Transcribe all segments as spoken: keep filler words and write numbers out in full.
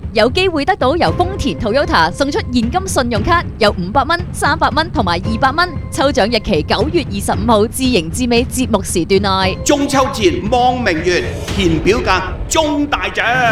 有機會得到由豐田 Toyota 送出現金信用卡，有五百蚊、三百蚊同埋二百蚊。抽獎日期九月二十五號至迎至尾節目時段內。 中秋節望明月，填表格中大獎。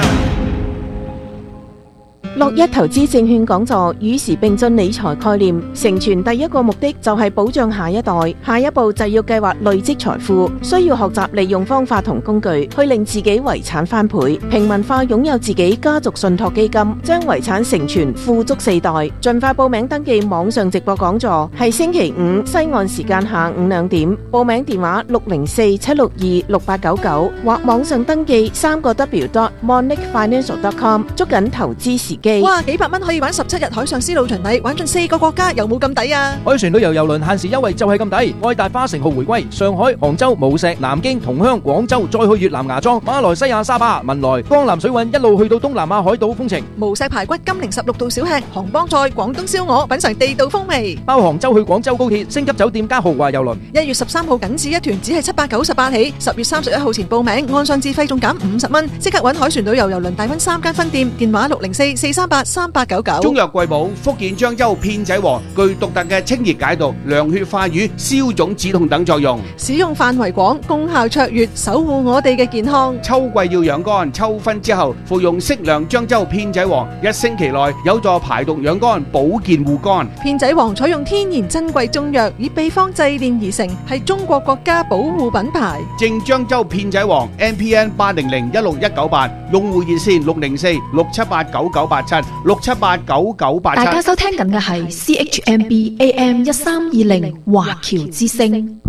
樂一投資證券講座與時並進理財概念，成全第一個目的就係保障下一代，下一步就要計劃累積財富，需要學習利用方法同工具去令自己遺產翻倍，平民化擁有自己家族信託基金，將遺產承傳富足四代。盡快報名登記網上直播講座，係星期五西岸時間下午兩點，報名電話六零四七六二六八九九或網上登記三個 w dot monic financial dot com， 捉緊投資時機。 哇！幾百蚊可以玩十七日海上絲路巡禮，玩盡四個國家，有冇咁抵啊？ 海船旅遊郵輪限時優惠就係咁抵，愛大花城號回歸，上海、杭州、無錫、南京、同鄉、廣州，再去越南芽莊、馬來西亞沙巴、文萊、江南水韻，一路去到東南亞海島風情。 無錫排骨、金陵十六道小吃、杭幫菜、廣東燒鵝，品嘗地道風味。 包杭州去廣州高鐵，星級酒店加豪華郵輪。 一月十三號僅此一團，只係七百九十八起。十月三十一號前報名，按上自費仲減五十蚊，即刻揾海船旅遊郵輪大溫三間分店，電話六零四四三八三八九九。 中藥貴寶福建漳州片仔癀，具獨特嘅清熱解毒、涼血化瘀、消腫止痛等作用。 使用範圍廣，功效卓越，守護我哋嘅健康。 秋季要養肝，秋分之後服用適量漳州片仔癀，一星期內有助排毒養肝、保健護肝。 片仔癀採用天然珍貴中藥，以秘方製煉而成，係中國國家保護品牌。 正漳州片仔癀 ，M P N 八零零一六一九八，用戶熱線六零四六七八九九八七六七八九九八七。 大家收聽緊嘅係 C H M B A M 一三二零華僑之聲。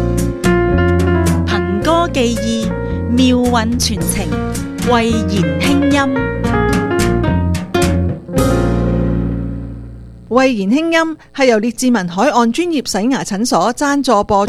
憑歌寄意，妙韻傳情，慧言輕音。 慧言輕音係由列治文海岸專業洗牙診所贊助播出。